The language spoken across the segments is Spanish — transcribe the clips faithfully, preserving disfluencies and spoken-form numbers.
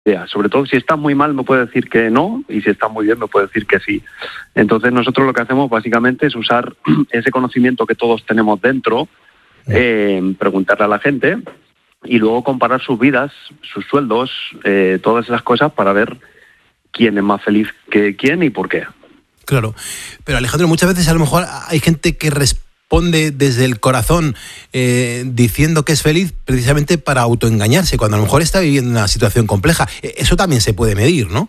idea. Sobre todo si estás muy mal me puede decir que no, y si estás muy bien me puede decir que sí. Entonces nosotros lo que hacemos básicamente es usar ese conocimiento que todos tenemos dentro, eh, preguntarle a la gente y luego comparar sus vidas, sus sueldos, eh, todas esas cosas para ver quién es más feliz que quién y por qué. Claro, pero Alejandro, muchas veces a lo mejor hay gente que responde desde el corazón eh, diciendo que es feliz precisamente para autoengañarse, cuando a lo mejor está viviendo una situación compleja. Eso también se puede medir, ¿no?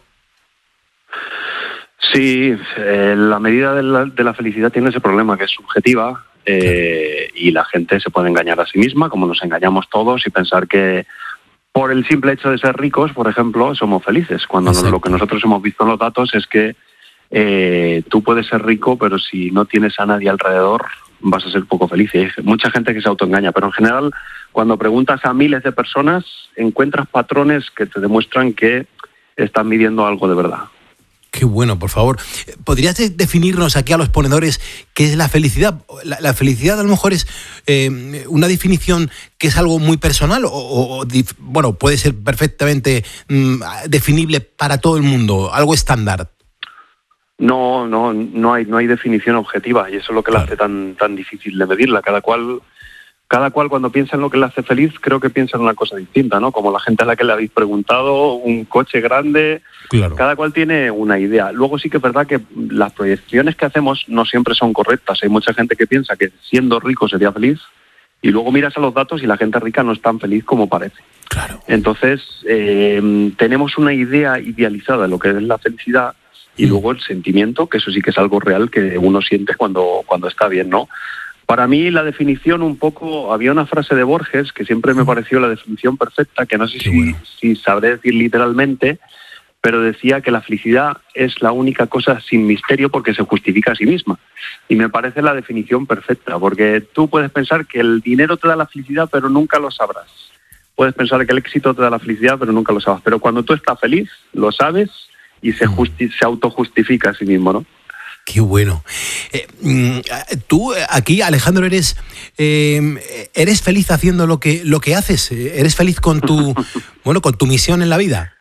Sí, eh, la medida de la, de la felicidad tiene ese problema, que es subjetiva, eh, y la gente se puede engañar a sí misma, como nos engañamos todos, y pensar que por el simple hecho de ser ricos, por ejemplo, somos felices, cuando no, lo que nosotros hemos visto en los datos es que eh, tú puedes ser rico, pero si no tienes a nadie alrededor, vas a ser poco feliz. Y hay mucha gente que se autoengaña, pero en general, cuando preguntas a miles de personas, encuentras patrones que te demuestran que están midiendo algo de verdad. Qué bueno, por favor. ¿Podrías definirnos aquí a los ponedores qué es la felicidad? La, la felicidad a lo mejor es eh, una definición que es algo muy personal o, o dif, bueno, puede ser perfectamente mm, definible para todo el mundo, algo estándar. No, no, no hay, no hay definición objetiva, y eso es lo que claro. la hace tan, tan difícil de medirla. Cada cual, cada cual cuando piensa en lo que le hace feliz, creo que piensa en una cosa distinta, ¿no? Como la gente a la que le habéis preguntado, un coche grande, claro. Cada cual tiene una idea. Luego sí que es verdad que las proyecciones que hacemos no siempre son correctas. Hay mucha gente que piensa que siendo rico sería feliz, y luego miras a los datos y la gente rica no es tan feliz como parece. Claro. Entonces, eh, tenemos una idea idealizada de lo que es la felicidad, y luego el sentimiento, que eso sí que es algo real que uno siente cuando, cuando está bien, ¿no? Para mí la definición un poco, había una frase de Borges que siempre me pareció la definición perfecta, que no sé si, bueno. si sabré decir literalmente, pero decía que la felicidad es la única cosa sin misterio porque se justifica a sí misma. Y me parece la definición perfecta, porque tú puedes pensar que el dinero te da la felicidad, pero nunca lo sabrás. Puedes pensar que el éxito te da la felicidad, pero nunca lo sabrás. Pero cuando tú estás feliz, lo sabes, y se, justi- se autojustifica a sí mismo, ¿no? Qué bueno. Eh, tú aquí, Alejandro, eres eh, eres feliz haciendo lo que lo que haces. ¿Eres feliz con tu bueno con tu misión en la vida?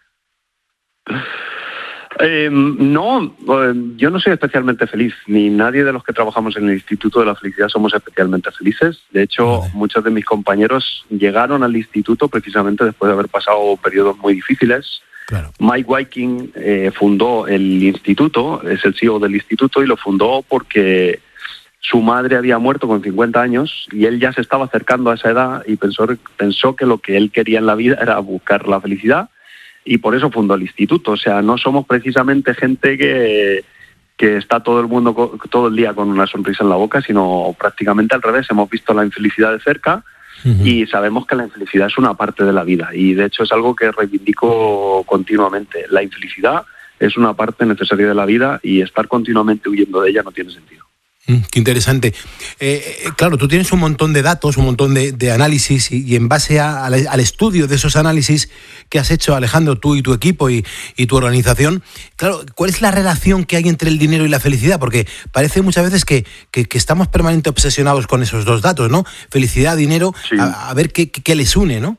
Eh, no, yo no soy especialmente feliz, ni nadie de los que trabajamos en el Instituto de la Felicidad somos especialmente felices. De hecho, vale. muchos de mis compañeros llegaron al instituto precisamente después de haber pasado periodos muy difíciles. Claro. Mike Viking eh, fundó el instituto, es el C E O del instituto, y lo fundó porque su madre había muerto con cincuenta años y él ya se estaba acercando a esa edad y pensó, pensó que lo que él quería en la vida era buscar la felicidad, y por eso fundó el instituto. O sea, no somos precisamente gente que, que está todo el mundo todo el día con una sonrisa en la boca, sino prácticamente al revés. Hemos visto la infelicidad de cerca. Uh-huh. Y sabemos que la infelicidad es una parte de la vida, y de hecho es algo que reivindico continuamente. La infelicidad es una parte necesaria de la vida, y estar continuamente huyendo de ella no tiene sentido. Mm, qué interesante. Eh, claro, tú tienes un montón de datos, un montón de, de análisis, y, y en base a, a, al estudio de esos análisis que has hecho, Alejandro, tú y tu equipo y, y tu organización, claro, ¿cuál es la relación que hay entre el dinero y la felicidad? Porque parece muchas veces que, que, que estamos permanentemente obsesionados con esos dos datos, ¿no? Felicidad, dinero, sí. a, a ver qué, qué, qué les une, ¿no?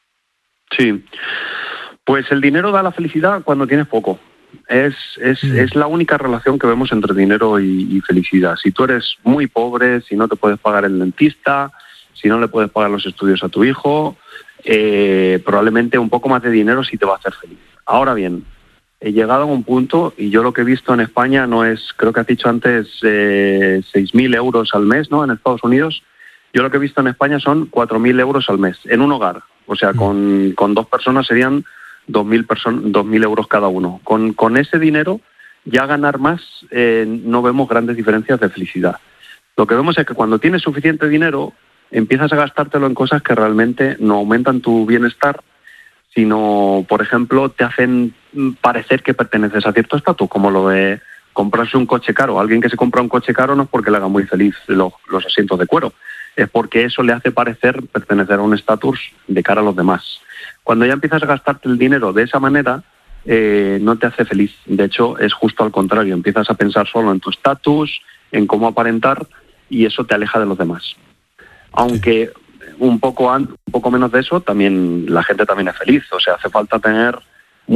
Sí, pues el dinero da la felicidad cuando tienes poco. Es, es, mm. es la única relación que vemos entre dinero y, y felicidad. Si tú eres muy pobre, si no te puedes pagar el dentista, si no le puedes pagar los estudios a tu hijo, eh, probablemente un poco más de dinero sí te va a hacer feliz. Ahora bien, he llegado a un punto, y yo lo que he visto en España no es, creo que has dicho antes, eh, seis mil euros al mes, ¿no? En Estados Unidos. Yo lo que he visto en España son cuatro mil euros al mes, en un hogar. O sea, mm. con, con dos personas serían dos mil person- dos mil euros cada uno. Con, con ese dinero, ya ganar más, eh, no vemos grandes diferencias de felicidad. Lo que vemos es que cuando tienes suficiente dinero, empiezas a gastártelo en cosas que realmente no aumentan tu bienestar, sino, por ejemplo, te hacen parecer que perteneces a cierto estatus, como lo de comprarse un coche caro. Alguien que se compra un coche caro no es porque le haga muy feliz los, los asientos de cuero, es porque eso le hace parecer pertenecer a un estatus de cara a los demás. Cuando ya empiezas a gastarte el dinero de esa manera, eh, no te hace feliz. De hecho, es justo al contrario. Empiezas a pensar solo en tu estatus, en cómo aparentar, y eso te aleja de los demás. Aunque un poco, an- un poco menos de eso, también la gente también es feliz. O sea, hace falta tener